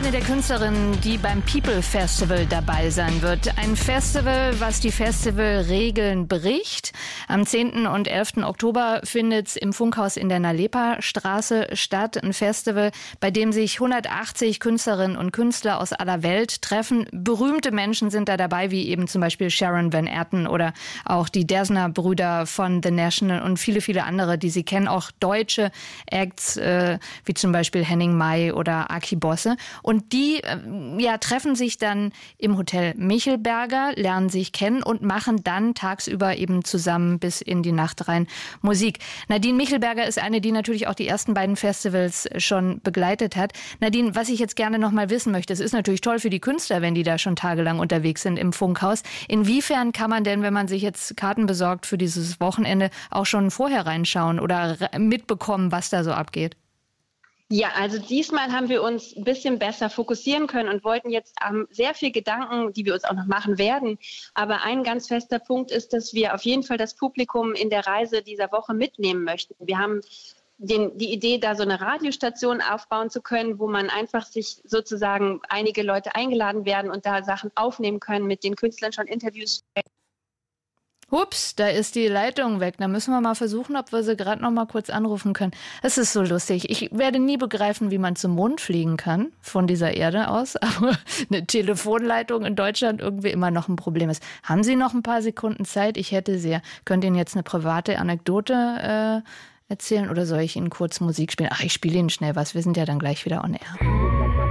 eine der Künstlerinnen, die beim People Festival dabei sein wird. Ein Festival, was die Festivalregeln bricht. Am 10. und 11. Oktober findet es im Funkhaus in der Nalepa-Straße statt. Ein Festival, bei dem sich 180 Künstlerinnen und Künstler aus aller Welt treffen. Berühmte Menschen sind da dabei, wie eben zum Beispiel Sharon Van Etten oder auch die Dessner-Brüder von The National und viele, viele andere, die Sie kennen. Auch deutsche Acts, wie zum Beispiel Henning May oder Aki Bosse. Und die treffen sich dann im Hotel Michelberger, lernen sich kennen und machen dann tagsüber eben zusammen bis in die Nacht rein Musik. Nadine Michelberger ist eine, die natürlich auch die ersten beiden Festivals schon begleitet hat. Nadine, was ich jetzt gerne noch mal wissen möchte, es ist natürlich toll für die Künstler, wenn die da schon tagelang unterwegs sind im Funkhaus. Inwiefern kann man denn, wenn man sich jetzt Karten besorgt für dieses Wochenende, auch schon vorher reinschauen oder mitbekommen, was da so abgeht? Ja, also diesmal haben wir uns ein bisschen besser fokussieren können und wollten jetzt sehr viel Gedanken, die wir uns auch noch machen werden. Aber ein ganz fester Punkt ist, dass wir auf jeden Fall das Publikum in der Reise dieser Woche mitnehmen möchten. Wir haben die Idee, da so eine Radiostation aufbauen zu können, wo man einfach sich sozusagen einige Leute eingeladen werden und da Sachen aufnehmen können, mit den Künstlern schon Interviews. Ups, da ist die Leitung weg. Da müssen wir mal versuchen, ob wir sie gerade noch mal kurz anrufen können. Es ist so lustig. Ich werde nie begreifen, wie man zum Mond fliegen kann von dieser Erde aus. Aber eine Telefonleitung in Deutschland irgendwie immer noch ein Problem ist. Haben Sie noch ein paar Sekunden Zeit? Ich hätte sie. Könnt Ihnen jetzt eine private Anekdote erzählen oder soll ich Ihnen kurz Musik spielen? Ach, ich spiele Ihnen schnell was. Wir sind ja dann gleich wieder on air.